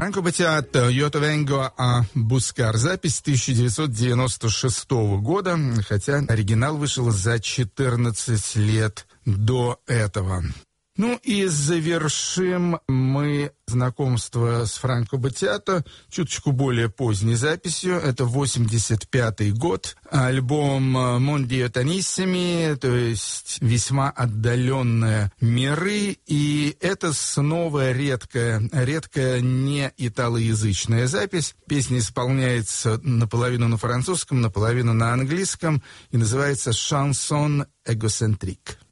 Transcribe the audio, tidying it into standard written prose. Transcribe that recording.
Франко Баттиато «Io te vengo a buscar». Запись 1996 года, хотя оригинал вышел за 14 лет до этого. Ну и завершим мы знакомство с Франко Баттиато чуточку более поздней записью. Это 85-й год. Альбом «Mondi Lontанissimi», то есть «Весьма отдаленные миры». И это снова редкая не италоязычная запись. Песня исполняется наполовину на французском, наполовину на английском и называется «Chanson égocentrique».